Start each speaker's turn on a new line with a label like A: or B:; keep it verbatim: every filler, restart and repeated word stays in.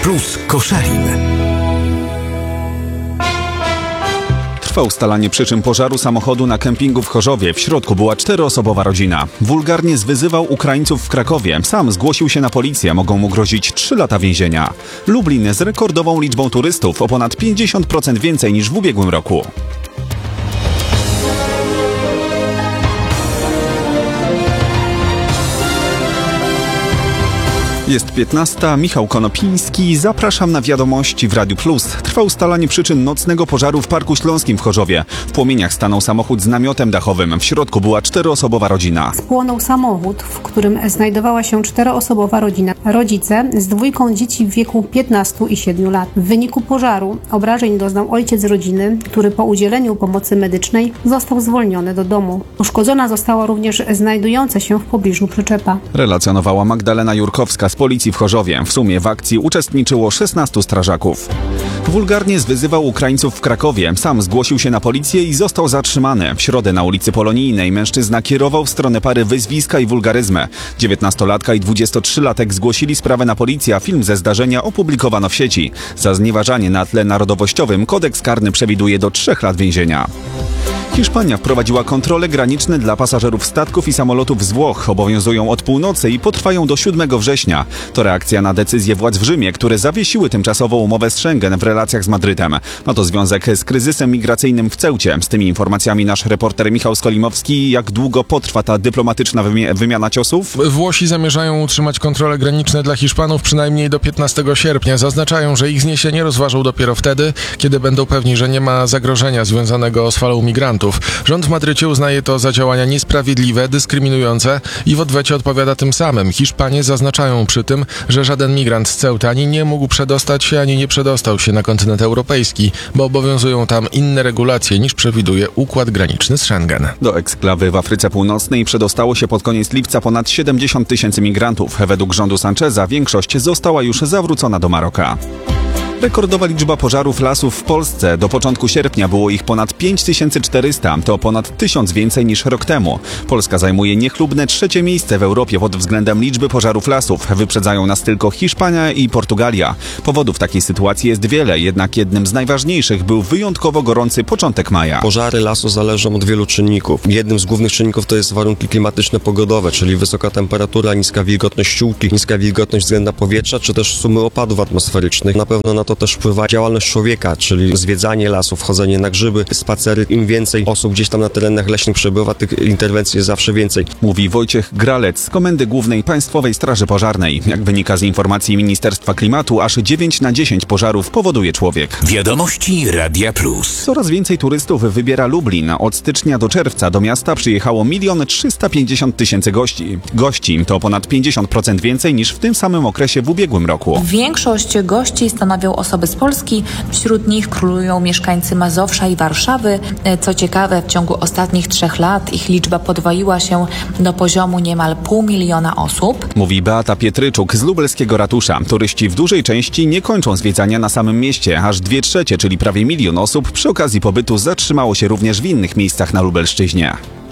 A: Plus Koszalin.
B: Trwa ustalanie przyczyn pożaru samochodu na kempingu w Chorzowie. W środku była czteroosobowa rodzina. Wulgarnie zwyzywał Ukraińców w Krakowie. Sam zgłosił się na policję. Mogą mu grozić trzy lata więzienia. Lublin z rekordową liczbą turystów, o ponad pięćdziesiąt procent więcej niż w ubiegłym roku. Jest piętnasta, Michał Konopiński, zapraszam na wiadomości w Radiu Plus. Trwa ustalanie przyczyn nocnego pożaru w Parku Śląskim w Chorzowie. W płomieniach stanął samochód z namiotem dachowym. W środku była czteroosobowa rodzina.
C: Spłonął samochód, w którym znajdowała się czteroosobowa rodzina. Rodzice z dwójką dzieci w wieku piętnastu i siedmiu lat. W wyniku pożaru obrażeń doznał ojciec rodziny, który po udzieleniu pomocy medycznej został zwolniony do domu. Uszkodzona została również znajdująca się w pobliżu przyczepa.
B: Relacjonowała Magdalena Jurkowska z policji w Chorzowie. W sumie w akcji uczestniczyło szesnastu strażaków. Wulgarnie zwyzywał Ukraińców w Krakowie. Sam zgłosił się na policję i został zatrzymany. W środę na ulicy Polonijnej mężczyzna kierował w stronę pary wyzwiska i wulgaryzmy. dziewiętnastolatka i dwudziestotrzylatek zgłosili sprawę na policję, a film ze zdarzenia opublikowano w sieci. Za znieważanie na tle narodowościowym kodeks karny przewiduje do trzech lat więzienia. Hiszpania wprowadziła kontrole graniczne dla pasażerów statków i samolotów z Włoch. Obowiązują od północy i potrwają do siódmego września. To reakcja na decyzję władz w Rzymie, które zawiesiły tymczasowo umowę z Schengen w relacjach z Madrytem. Ma to związek z kryzysem migracyjnym w Ceucie. Z tymi informacjami nasz reporter Michał Skolimowski. Jak długo potrwa ta dyplomatyczna wymi- wymiana ciosów?
D: Włosi zamierzają utrzymać kontrole graniczne dla Hiszpanów przynajmniej do piętnastego sierpnia. Zaznaczają, że ich zniesienie rozważą dopiero wtedy, kiedy będą pewni, że nie ma zagrożenia związanego z falą migrantów. Rząd w Madrycie uznaje to za działania niesprawiedliwe, dyskryminujące i w odwecie odpowiada tym samym. Hiszpanie zaznaczają przy tym, że żaden migrant z Ceuty ani nie mógł przedostać się, ani nie przedostał się na kontynent europejski, bo obowiązują tam inne regulacje niż przewiduje układ graniczny z Schengen.
B: Do eksklawy w Afryce Północnej przedostało się pod koniec lipca ponad siedemdziesiąt tysięcy migrantów. Według rządu Sancheza większość została już zawrócona do Maroka. Rekordowa liczba pożarów lasów w Polsce. Do początku sierpnia było ich ponad pięć tysięcy czterysta. To ponad tysiąc więcej niż rok temu. Polska zajmuje niechlubne trzecie miejsce w Europie pod względem liczby pożarów lasów. Wyprzedzają nas tylko Hiszpania i Portugalia. Powodów takiej sytuacji jest wiele, jednak jednym z najważniejszych był wyjątkowo gorący początek maja.
E: Pożary lasu zależą od wielu czynników. Jednym z głównych czynników to jest warunki klimatyczne pogodowe, czyli wysoka temperatura, niska wilgotność ściółki, niska wilgotność względna powietrza, czy też sumy opadów atmosferycznych. Na pewno na to też wpływa działalność człowieka, czyli zwiedzanie lasów, wchodzenie na grzyby, spacery. Im więcej osób gdzieś tam na terenach leśnych przebywa, tych interwencji jest zawsze więcej.
B: Mówi Wojciech Gralec z Komendy Głównej Państwowej Straży Pożarnej. Jak wynika z informacji Ministerstwa Klimatu, aż dziewięć na dziesięć pożarów powoduje człowiek.
A: Wiadomości Radia Plus.
B: Coraz więcej turystów wybiera Lublin. Od stycznia do czerwca do miasta przyjechało milion trzysta pięćdziesiąt tysięcy gości. Gości to ponad pięćdziesiąt procent więcej niż w tym samym okresie w ubiegłym roku.
F: Większość gości stanowią osoby z Polski. Wśród nich królują mieszkańcy Mazowsza i Warszawy. Co ciekawe, w ciągu ostatnich trzech lat ich liczba podwoiła się do poziomu niemal pół miliona osób.
B: Mówi Beata Pietryczuk z lubelskiego ratusza. Turyści w dużej części nie kończą zwiedzania na samym mieście. Aż dwie trzecie, czyli prawie milion osób przy okazji pobytu zatrzymało się również w innych miejscach na Lubelszczyźnie.